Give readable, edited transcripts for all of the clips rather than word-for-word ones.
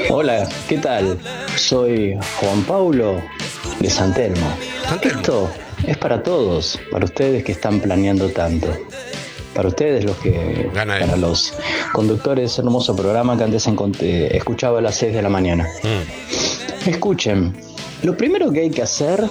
Hola, ¿qué tal? Soy Juan Paulo de San Telmo. Esto es para todos, para ustedes que están planeando tanto. Para ustedes, para los conductores de ese hermoso programa que antes escuchaba a las 6 de la mañana. Escuchen, lo primero que hay que hacer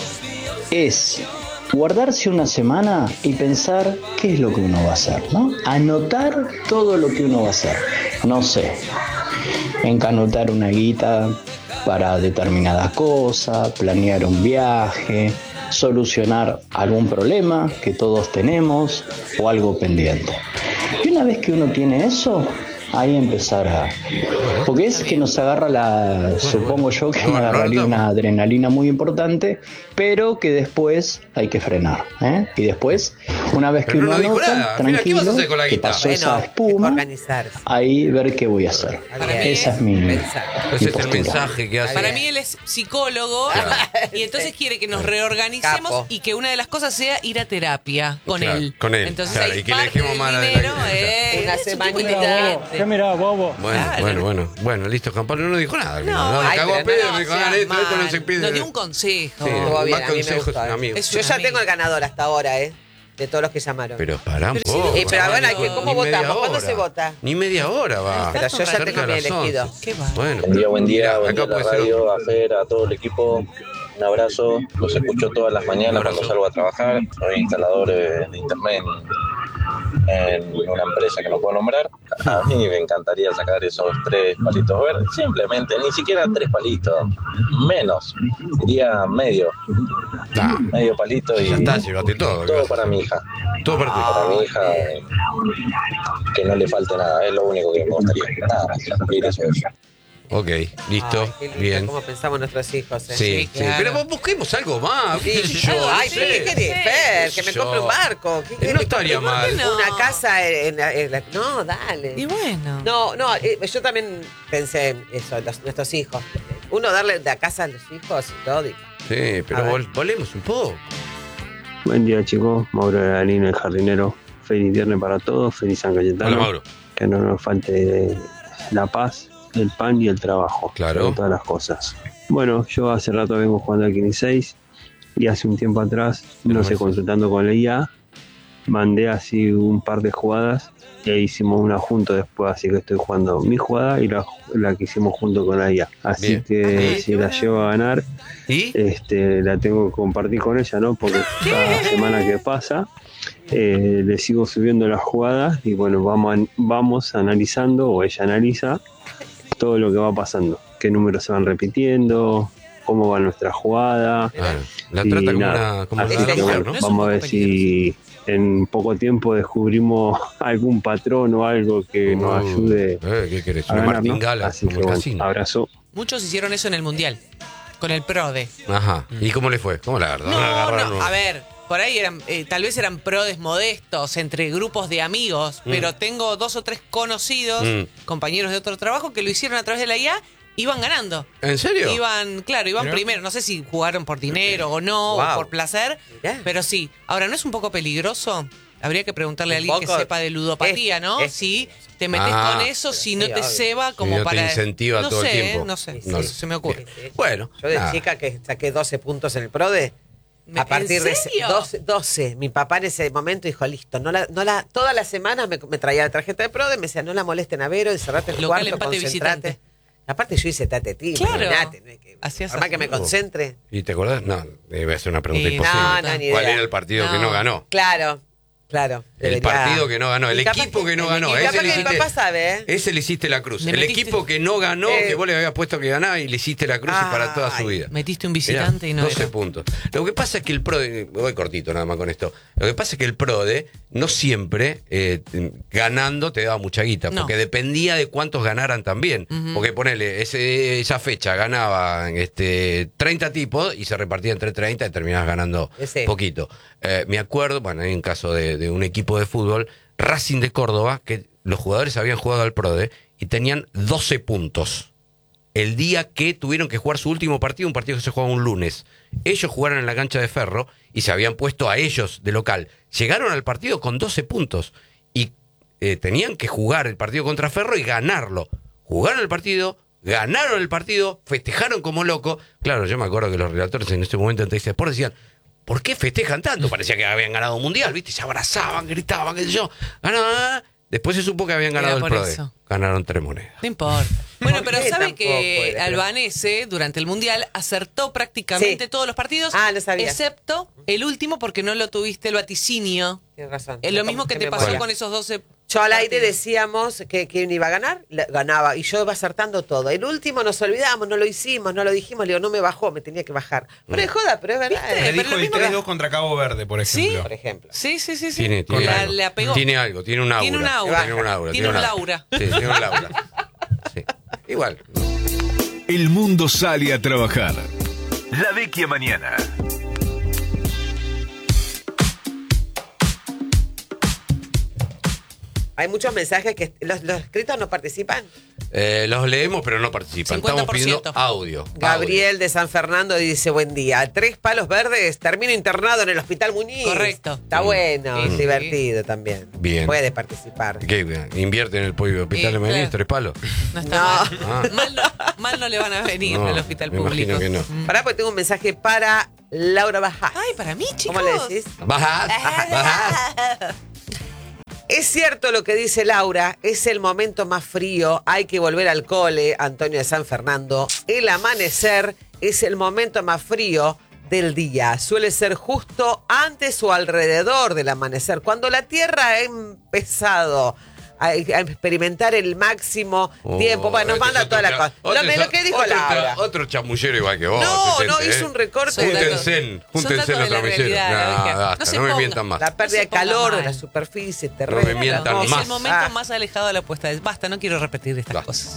es guardarse una semana y pensar qué es lo que uno va a hacer, ¿no? Anotar todo lo que uno va a hacer. No sé, encanutar una guita para determinada cosa, planear un viaje, solucionar algún problema que todos tenemos o algo pendiente. Y una vez que uno tiene eso, ahí empezar a... Porque es que nos agarra supongo yo que me agarraría una adrenalina muy importante, pero que después hay que frenar, ¿eh? Y después, una vez que uno anota, tranquilo, que pasó esa espuma, ahí ver qué voy a hacer. Esa es mi Ese es el mensaje que hace. Para mí él es psicólogo y entonces quiere que nos reorganicemos y que una de las cosas sea ir a terapia con él. Con él, entonces, y que le dejemos mal a una semanita. ¿Qué mirá, bobo? Bueno, listo, Juan Pablo no dijo nada. No, cagó a pedo, no dijo nada, esto no se pide. Nos dio un consejo. Sí, Estuvo bien, más a mí me consejos, gustó. amigo. Yo ya tengo el ganador hasta ahora, de todos los que llamaron. Pero pará un poco. Pero bueno, ¿cómo Ni media votamos? ¿Cuándo hora. se vota? Ni media hora va. Pero yo ya Cerca tengo de mi las elegido. 11. ¿Qué va? Bueno, Buen día, acá a la puede ser radio, a Fer, a todo el equipo. Un abrazo, los escucho todas las mañanas cuando salgo a trabajar. Soy instalador de internet en una empresa que no puedo nombrar. A mí me encantaría sacar esos 3 palitos verdes. Simplemente, ni siquiera 3 palitos. Menos. Diría medio. Medio palito y ya está, llévate todo. todo para mi hija. Todo para ti. Para mi hija, que no le falte nada. Es lo único que me gustaría. Nada más. Y eso es. Ok, listo, Ay, qué lindo bien. cómo pensamos nuestros hijos. Sí, claro. Pero busquemos algo más. Sí, qué sé yo, Ay, no ¿qué sé. querés, Fer? Que me Yo. compre un barco. ¿Qué querés? No estaría mal. no? Una casa en la... No, dale. Y bueno. No, yo también pensé en eso, nuestros hijos. Uno darle la casa a los hijos y todo. Sí, pero volvemos un poco. Buen día, chicos. Mauro de la Línea, el jardinero. Feliz viernes para todos. Feliz San Cayetano. Hola, Mauro. Que no nos falte la paz, el pan y el trabajo. Claro. Sobre todas las cosas. Bueno, yo hace rato vengo jugando al Kini 6 y hace un tiempo atrás, no sé, consultando con la IA, mandé así un par de jugadas y ahí hicimos una junto después, así que estoy jugando mi jugada y la que hicimos junto con la IA. Así Bien. que si la llevo a ganar, ¿Y? la tengo que compartir con ella, ¿no? Porque cada semana que pasa le sigo subiendo las jugadas y bueno, vamos analizando, o ella analiza todo lo que va pasando, qué números se van repitiendo, cómo va nuestra jugada. Claro. La y trata como nada, una así verdadera que mujer, bueno, ¿no? Es un vamos a poco ver si en poco tiempo descubrimos algún patrón o algo que nos ayude ¿Qué querés? a Una ganar, ¿no? martingala Así como que el bueno, casino. abrazo. Muchos hicieron eso en el Mundial. Con el PRODE. Ajá. ¿Y cómo le fue? ¿Cómo la agarraron? No, La agarraron. a ver, por ahí tal vez eran PRODES modestos entre grupos de amigos, pero tengo 2 o 3 conocidos, compañeros de otro trabajo, que lo hicieron a través de la IA, iban ganando. ¿En serio? Iban primero. No sé si jugaron por dinero o no, Wow. o por placer, Mirá. pero sí. Ahora, ¿no es un poco peligroso? Habría que preguntarle a Un alguien que poco. sepa de ludopatía, ¿no? Si te metes con eso, si no sí, te obvio. ceba como no te para... incentiva no todo el sé, tiempo. No sé, No. se me ocurre. Bueno, Yo de nada. chica que saqué 12 puntos en el PRODE, a partir ¿En de serio? 12, mi papá en ese momento dijo, listo, todas las semanas me traía la tarjeta de PRODE, me decía, no la molesten a Vero, encerrate en el Local, cuarto, empate, concentrate. visitante. Aparte yo hice tatetí, Claro. Además Hacías así. que me concentre. ¿Y te acordás? No, debe ser una pregunta Sí, imposible. no, ni ¿Cuál idea. era el partido que No. no ganó? Claro. El partido que no ganó, el Y capaz equipo que no ganó. y capaz Ese le que mi hiciste- papá sabe, ¿eh? Ese le hiciste la cruz. Le El metiste- equipo que no ganó, que vos le habías puesto que ganaba y le hiciste la cruz y para toda su vida. Metiste un Mirá, visitante y no 12 era. puntos. Lo que pasa es que el PRODE, voy cortito nada más con esto, lo que pasa es que el PRODE no siempre ganando te daba mucha guita, No. porque dependía de cuántos ganaran también. Porque ponele, esa fecha ganaban 30 tipos y se repartía entre 30 y terminabas ganando Ese. poquito. Me acuerdo, bueno, hay un caso de un equipo de fútbol, Racing de Córdoba, que los jugadores habían jugado al PRODE y tenían 12 puntos. El día que tuvieron que jugar su último partido, un partido que se jugaba un lunes. Ellos jugaron en la cancha de Ferro y se habían puesto a ellos de local. Llegaron al partido con 12 puntos y tenían que jugar el partido contra Ferro y ganarlo. Jugaron el partido, ganaron el partido, festejaron como locos. Claro, yo me acuerdo que los relatores en ese momento en Televisa Sport decían, ¿por qué festejan tanto? Parecía que habían ganado un mundial, ¿viste? Se abrazaban, gritaban, qué sé yo. Después se supo que habían ganado el PRODE. Ganaron 3 monedas. No importa. Bueno, pero sabe que Albanese durante el Mundial acertó prácticamente todos los partidos, lo sabía. excepto el último porque no lo tuviste el vaticinio. Tienes razón. Es lo mismo que te pasó con esos 12 Yo al aire decíamos que quién iba a ganar, ganaba, y yo iba acertando todo. El último nos olvidamos, no lo hicimos, no lo dijimos, le digo, no me bajó, me tenía que bajar. Pero es joda, pero es verdad. Le dijo el 3-2 contra Cabo Verde, por ejemplo. ¿Sí? Por ejemplo. Sí. Tiene algo. Le apegó. Tiene algo, tiene un aura. Tiene un aura. Tiene un Laura. Sí, tiene un Laura. Sí. Igual. El mundo sale a trabajar. La Vecchia Mañana. Hay muchos mensajes que los escritos no participan. Los leemos, pero no participan. 50%. Estamos pidiendo audio. Gabriel de San Fernando dice, buen día. 3 palos verdes, termino internado en el Hospital Muñiz. Correcto. Está bueno, Sí. divertido también. Bien. Puede participar. ¿Qué? ¿Invierte en el Hospital de Muñiz? claro. 3 palos. No está mal no le van a venir No, al hospital me público. imagino que no. Pará, porque tengo un mensaje para Laura Bajás. Ay, para mí, chicos. ¿Cómo le decís? Bajás. Es cierto lo que dice Laura, es el momento más frío, hay que volver al cole, Antonio de San Fernando. El amanecer es el momento más frío del día. Suele ser justo antes o alrededor del amanecer, cuando la Tierra ha empezado a experimentar el máximo tiempo. Bueno, nos manda toda la cosa. Lo que dijo Laura. Otro chamullero igual que vos. No, hizo un recorte. Júntense los tramucheros. No me mientan más. La pérdida de calor de la superficie, terreno. No me mientan Es más. el momento más alejado de la puesta de... Basta, no quiero repetir estas cosas.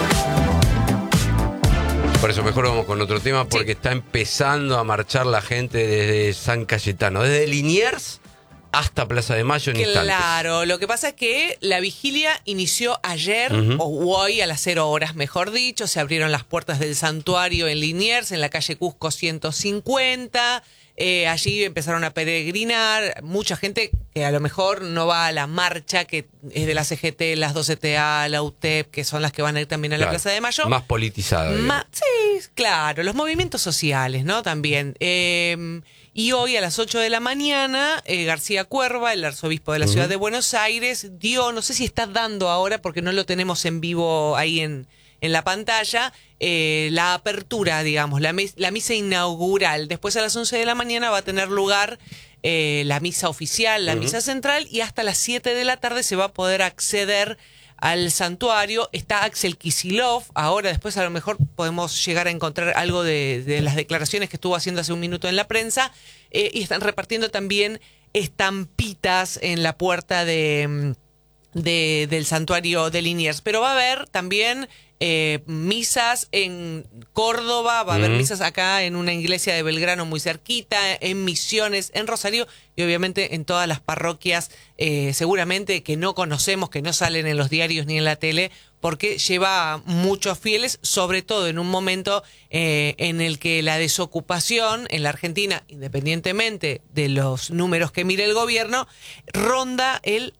Por eso mejor vamos con otro tema, porque está empezando a marchar la gente desde San Cayetano, desde Liniers hasta Plaza de Mayo en instantes. Claro, lo que pasa es que la vigilia inició ayer, o hoy a las 0 horas, mejor dicho. Se abrieron las puertas del santuario en Liniers, en la calle Cusco 150. Allí empezaron a peregrinar. Mucha gente que a lo mejor no va a la marcha, que es de la CGT, las 12TA, la UTEP, que son las que van a ir también a la Plaza de Mayo. Más politizada. Sí, claro, los movimientos sociales, ¿no? También. Y hoy a las 8 de la mañana, García Cuerva, el arzobispo de la ciudad de Buenos Aires, dio, no sé si está dando ahora, porque no lo tenemos en vivo ahí en la pantalla, la apertura, digamos, la misa inaugural. Después a las 11 de la mañana va a tener lugar la misa oficial, la misa central, y hasta las 7 de la tarde se va a poder acceder al santuario. Está Axel Kicillof, ahora después a lo mejor podemos llegar a encontrar algo de las declaraciones que estuvo haciendo hace un minuto en la prensa, y están repartiendo también estampitas en la puerta del santuario de Liniers. Pero va a haber también misas en Córdoba, va a haber misas acá en una iglesia de Belgrano muy cerquita, en Misiones, en Rosario, y obviamente en todas las parroquias, seguramente que no conocemos, que no salen en los diarios ni en la tele, porque lleva muchos fieles, sobre todo en un momento en el que la desocupación en la Argentina, independientemente de los números que mire el gobierno, ronda el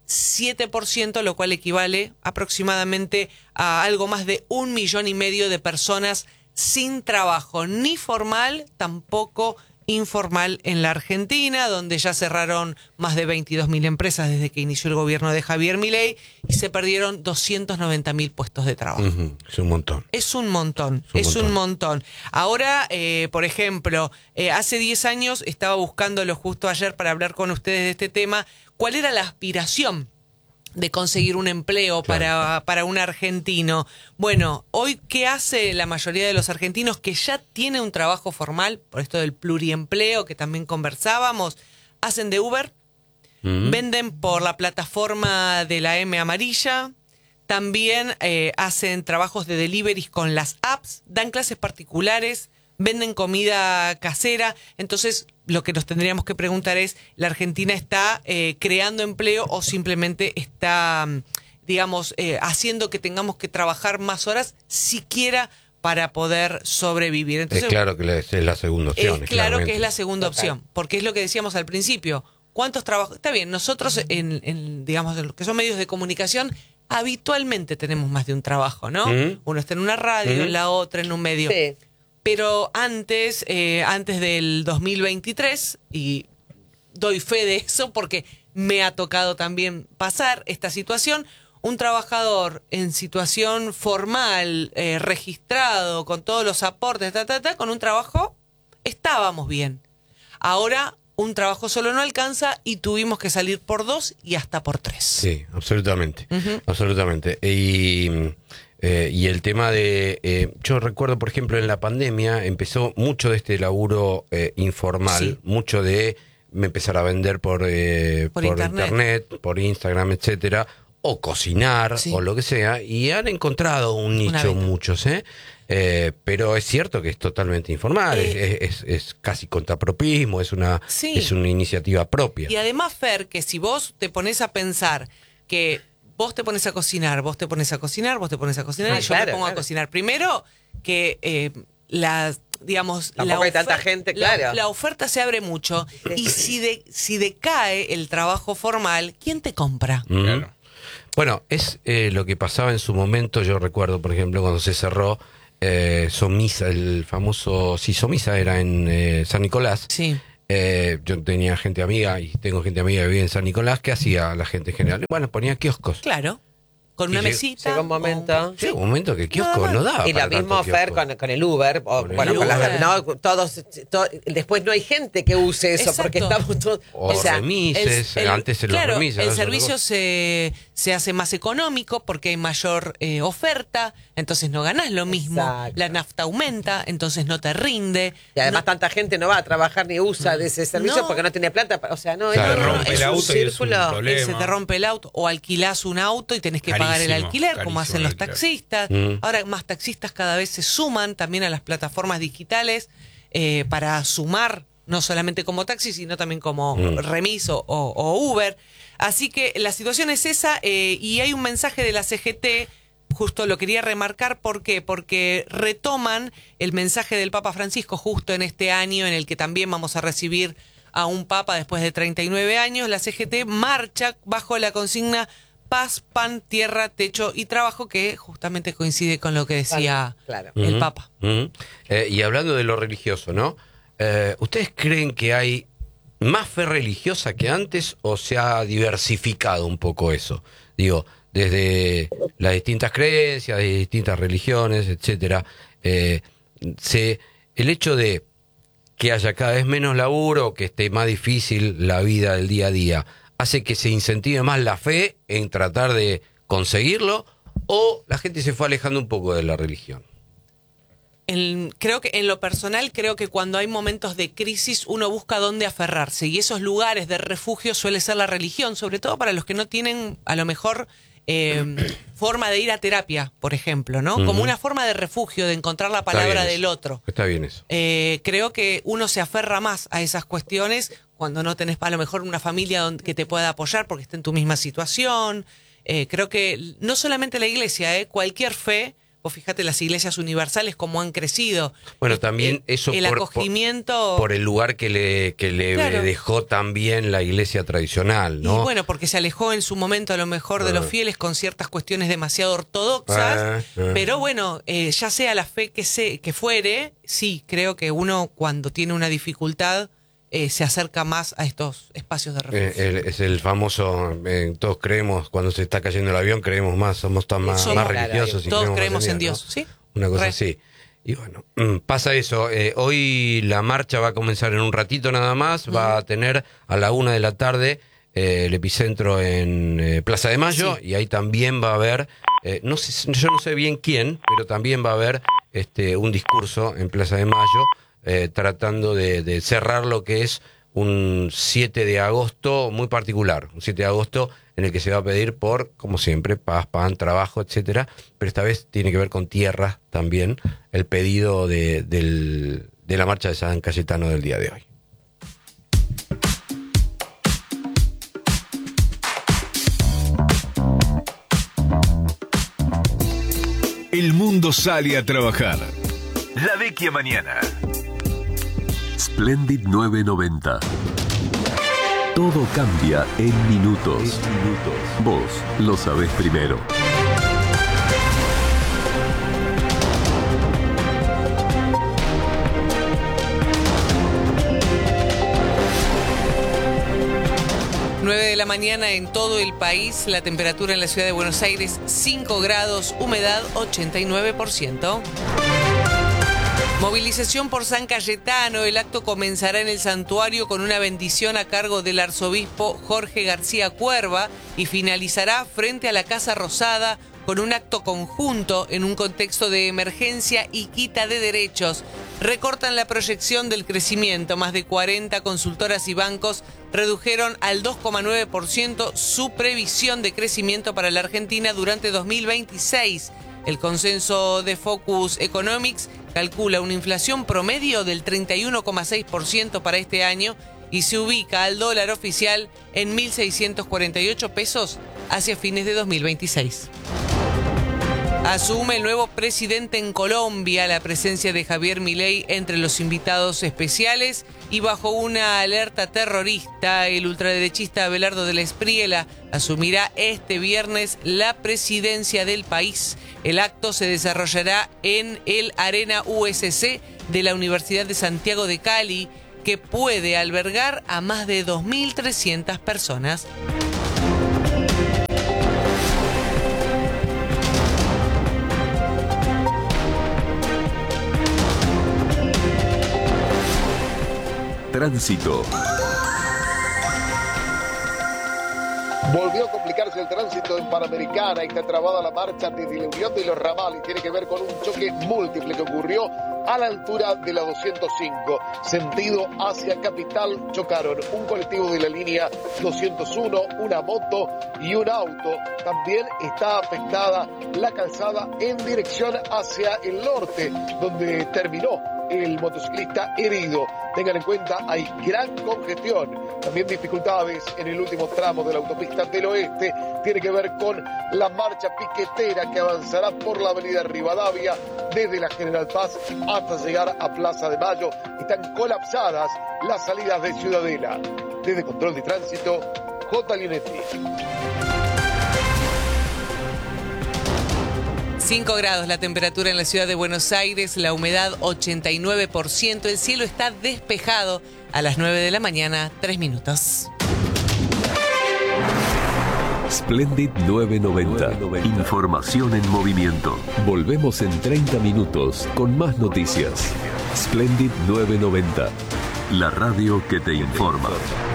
7%, lo cual equivale aproximadamente a algo más de 1,5 millones de personas sin trabajo, ni formal, tampoco informal en la Argentina, donde ya cerraron más de 22.000 empresas desde que inició el gobierno de Javier Milei, y se perdieron 290.000 puestos de trabajo. Es un montón. Es un montón. Ahora, por ejemplo, hace 10 años, estaba buscándolo justo ayer para hablar con ustedes de este tema, ¿cuál era la aspiración de conseguir un empleo para un argentino? Bueno, hoy, ¿qué hace la mayoría de los argentinos que ya tienen un trabajo formal, por esto del pluriempleo que también conversábamos? Hacen de Uber, venden por la plataforma de la M amarilla, también hacen trabajos de deliveries con las apps, dan clases particulares, venden comida casera. Entonces, lo que nos tendríamos que preguntar es, ¿la Argentina está creando empleo o simplemente está, digamos, haciendo que tengamos que trabajar más horas siquiera para poder sobrevivir? Entonces, es claro que es la segunda opción. Es claro que es la segunda opción, porque es lo que decíamos al principio. ¿Cuántos trabajos? Está bien, nosotros, digamos, en lo que son medios de comunicación, habitualmente tenemos más de un trabajo, ¿no? Uno está en una radio, en la otra, en un medio. Sí. Pero antes del 2023, y doy fe de eso porque me ha tocado también pasar esta situación, un trabajador en situación formal, registrado, con todos los aportes, con un trabajo, estábamos bien. Ahora un trabajo solo no alcanza y tuvimos que salir por 2 y hasta por 3. Sí, absolutamente. Absolutamente. Y el tema de... yo recuerdo, por ejemplo, en la pandemia empezó mucho de este laburo informal, mucho de empezar a vender por internet, por Instagram, etcétera, o cocinar, o lo que sea, y han encontrado un nicho muchos, pero es cierto que es totalmente informal, es casi contrapropismo, es una iniciativa propia. Y además, Fer, que si vos te pones a pensar que vos te pones a cocinar, vos te pones a cocinar, vos te pones a cocinar, y yo me pongo a cocinar. Primero, que digamos, tampoco hay tanta gente, claro. La oferta se abre mucho, y si decae el trabajo formal, ¿quién te compra? Claro. Bueno, es lo que pasaba en su momento. Yo recuerdo, por ejemplo, cuando se cerró Somisa, el famoso Somisa era en San Nicolás. Sí. Yo tenía gente amiga, y tengo gente amiga que vive en San Nicolás. ¿Qué hacía la gente en general? Bueno, ponía kioscos. Claro. Con una mesita. Llegó un momento. Llegó un momento que el kiosco no daba. Y lo mismo, Fer, con el Uber. Después no hay gente que use eso. Exacto. Porque estamos todos. O sea, remises. Antes en los remises. El servicio se hace más económico porque hay mayor oferta. Entonces no ganás lo mismo. Exacto. La nafta aumenta, entonces no te rinde. Y además tanta gente no va a trabajar ni usa de ese servicio porque no tiene plata. O sea, no, se rompe el auto y es un problema. Se te rompe el auto. O alquilás un auto y tenés que pagar el alquiler, como hacen los taxistas. Ahora más taxistas cada vez se suman también a las plataformas digitales para sumar, no solamente como taxi, sino también como remis o Uber. Así que la situación es esa, y hay un mensaje de la CGT, justo lo quería remarcar. ¿Por qué? Porque retoman el mensaje del Papa Francisco justo en este año en el que también vamos a recibir a un Papa después de 39 años. La CGT marcha bajo la consigna paz, pan, tierra, techo y trabajo, que justamente coincide con lo que decía el Papa. Y hablando de lo religioso, ¿no? ¿Ustedes creen que hay más fe religiosa que antes o se ha diversificado un poco eso? Digo, desde las distintas creencias, de distintas religiones, etcétera. El hecho de que haya cada vez menos laburo, que esté más difícil la vida del día a día, ¿hace que se incentive más la fe en tratar de conseguirlo, o la gente se fue alejando un poco de la religión? Creo que en lo personal, creo que cuando hay momentos de crisis uno busca dónde aferrarse, y esos lugares de refugio suele ser la religión, sobre todo para los que no tienen a lo mejor forma de ir a terapia, por ejemplo, ¿no? Como una forma de refugio, de encontrar la palabra del otro. Está bien eso. Creo que uno se aferra más a esas cuestiones cuando no tenés a lo mejor una familia que te pueda apoyar porque está en tu misma situación. Creo que no solamente la iglesia, cualquier fe. Vos fíjate las iglesias universales cómo han crecido. Bueno, también eso el acogimiento por el lugar que le dejó también la iglesia tradicional, ¿no? Y bueno, porque se alejó en su momento a lo mejor de los fieles con ciertas cuestiones demasiado ortodoxas, pero bueno, ya sea la fe que fuere, sí, creo que uno cuando tiene una dificultad se acerca más a estos espacios de refugio. Es el famoso, todos creemos, cuando se está cayendo el avión, creemos más, somos más religiosos. Todos creemos en Dios, ¿no? ¿Sí? Una cosa así. Y bueno, pasa eso. Hoy la marcha va a comenzar en un ratito nada más, va a tener a la 1 de la tarde el epicentro en Plaza de Mayo, y ahí también va a haber, yo no sé bien quién, pero también va a haber un discurso en Plaza de Mayo, tratando de cerrar lo que es un 7 de agosto muy particular, un 7 de agosto en el que se va a pedir por, como siempre, paz, pan, trabajo, etcétera, pero esta vez tiene que ver con tierra también, el pedido de la marcha de San Cayetano del día de hoy. El mundo sale a trabajar. La Vecchia Mañana. Splendid 990. Todo cambia en minutos. Vos lo sabés primero. De la mañana en todo el país, la temperatura en la ciudad de Buenos Aires 5 grados, humedad 89%. Movilización por San Cayetano. El acto comenzará en el santuario con una bendición a cargo del arzobispo Jorge García Cuerva y finalizará frente a la Casa Rosada con un acto conjunto en un contexto de emergencia y quita de derechos. Recortan la proyección del crecimiento. Más de 40 consultoras y bancos redujeron al 2,9% su previsión de crecimiento para la Argentina durante 2026. El consenso de Focus Economics calcula una inflación promedio del 31,6% para este año y se ubica al dólar oficial en 1.648 pesos hacia fines de 2026. Asume el nuevo presidente en Colombia, la presencia de Javier Milei entre los invitados especiales y bajo una alerta terrorista. El ultraderechista Abelardo de la Espriella asumirá este viernes la presidencia del país. El acto se desarrollará en el Arena USC de la Universidad de Santiago de Cali, que puede albergar a más de 2.300 personas. Tránsito. Volvió a complicarse el tránsito en Panamericana y está trabada la marcha desde la Unión de los Ramales. Tiene que ver con un choque múltiple que ocurrió a la altura de la 205. Sentido hacia Capital chocaron un colectivo de la línea 201, una moto y un auto. También está afectada la calzada en dirección hacia el norte, donde terminó el motociclista herido. Tengan en cuenta, hay gran congestión. También dificultades en el último tramo de la autopista del oeste. Tiene que ver con la marcha piquetera que avanzará por la avenida Rivadavia desde la General Paz hasta llegar a Plaza de Mayo. Están colapsadas las salidas de Ciudadela. Desde Control de Tránsito, J. Linetti. 5 grados la temperatura en la ciudad de Buenos Aires, la humedad 89%, el cielo está despejado a las 9 de la mañana, 3 minutos. Splendid 990. Información en movimiento. Volvemos en 30 minutos con más noticias. Splendid 990. La radio que te informa.